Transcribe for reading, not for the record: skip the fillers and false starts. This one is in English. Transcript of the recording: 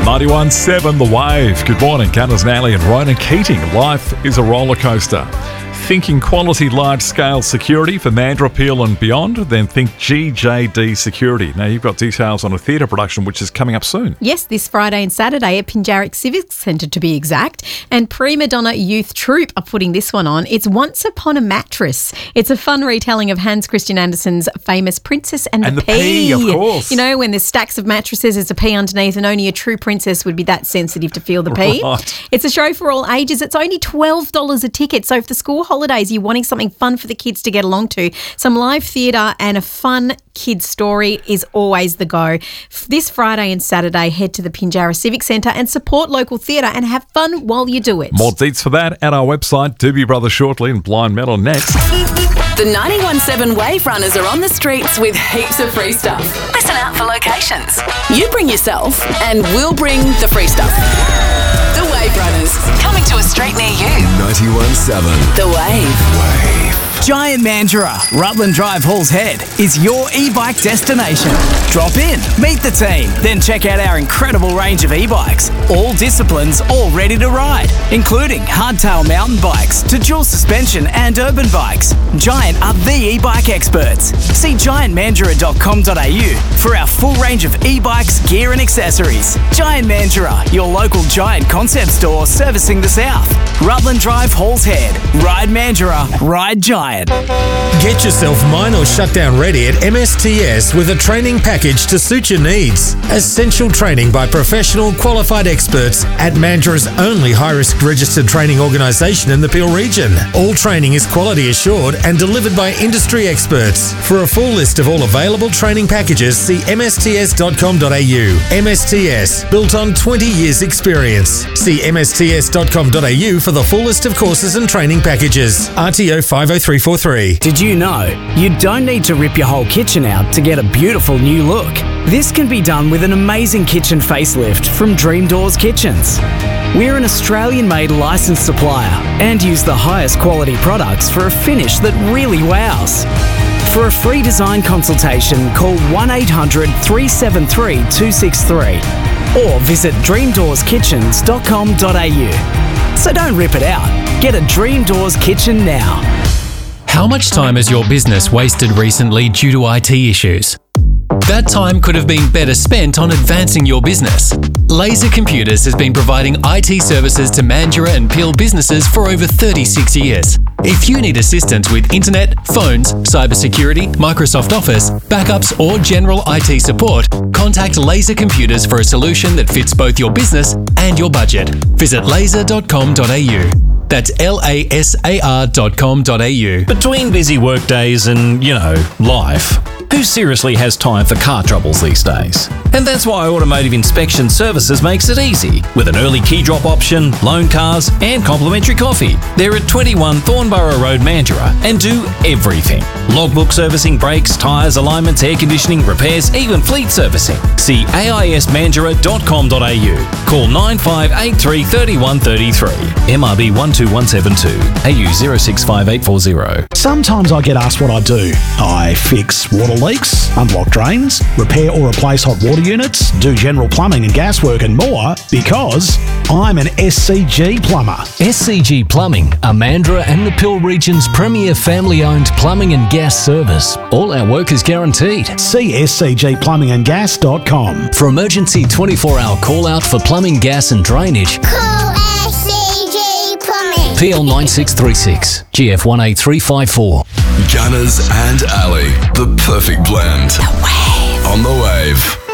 91.7 The Wave. Good morning, Gunners Nally and Ronan Keating. Life is a roller coaster. Thinking quality large-scale security for Mandurah, Peel and beyond? Then think GJD Security. Now, you've got details on a theatre production which is coming up soon. Yes, this Friday and Saturday at Pinjarra Civic Centre to be exact. And Prima Donna Youth Troupe are putting this one on. It's Once Upon a Mattress. It's a fun retelling of Hans Christian Andersen's famous Princess and the Pea. Of course. You know, when there's stacks of mattresses, there's a pea underneath, and only a true princess would be that sensitive to feel the pea. Right. It's a show for all ages. It's only $12 a ticket. So if the school holidays, you're wanting something fun for the kids to get along to, some live theatre and a fun kids story is always the go. This Friday and Saturday, head to the Pinjarra Civic Centre and support local theatre and have fun while you do it. More deets for that at our website. Doobie Brothers shortly and Blind Metal next. The 91.7 Wave Runners are on the streets with heaps of free stuff. Listen out for locations. You bring yourself and we'll bring the free stuff. The Wave Runners, coming to a street near you. 91.7 The Wave. Giant Mandurah, Rutland Drive, Halls Head, is your e-bike destination. Drop in, meet the team, then check out our incredible range of e-bikes. All disciplines, all ready to ride, including hardtail mountain bikes to dual suspension and urban bikes. Giant are the e-bike experts. See giantmandurah.com.au for our full range of e-bikes, gear and accessories. Giant Mandurah, your local Giant concept store servicing the south. Rutland Drive, Halls Head. Ride Mandurah, ride Giant. Get yourself mine or shutdown ready at MSTS with a training package to suit your needs. Essential training by professional qualified experts at Mandurah's only high-risk registered training organisation in the Peel region. All training is quality assured and delivered by industry experts. For a full list of all available training packages, see msts.com.au. MSTS, built on 20 years experience. See msts.com.au for the full list of courses and training packages. RTO 50343. Did you know you don't need to rip your whole kitchen out to get a beautiful new look? This can be done with an amazing kitchen facelift from Dream Doors Kitchens. We're an Australian-made licensed supplier and use the highest quality products for a finish that really wows. For a free design consultation, call 1-800-373-263 or visit dreamdoorskitchens.com.au. So don't rip it out. Get a Dream Doors Kitchen now. How much time has your business wasted recently due to IT issues? That time could have been better spent on advancing your business. Laser Computers has been providing IT services to Mandurah and Peel businesses for over 36 years. If you need assistance with internet, phones, cybersecurity, Microsoft Office, backups or general IT support, contact Laser Computers for a solution that fits both your business and your budget. Visit laser.com.au. That's lasar.com.au. Between busy work days and, life, who seriously has time for car troubles these days? And that's why Automotive Inspection Services makes it easy, with an early key drop option, loan cars and complimentary coffee. They're at 21 Thornborough Road, Mandurah, and do everything. Logbook servicing, brakes, tyres, alignments, air conditioning, repairs, even fleet servicing. See aismandurah.com.au. Call 9583 3133. MRB 12172. AU 065840. Sometimes I get asked what I do. I fix water leaks, unblock drains, repair or replace hot water units, do general plumbing and gas work and more because I'm an SCG plumber. SCG Plumbing, are Mandurah and the Peel region's premier family-owned plumbing and gas service. All our work is guaranteed. See scgplumbingandgas.com. For emergency 24-hour call-out for plumbing, gas and drainage, call SCG Plumbing. PL 9636, GF 18354. Gunners and Ali, the perfect blend. The Wave. On the Wave.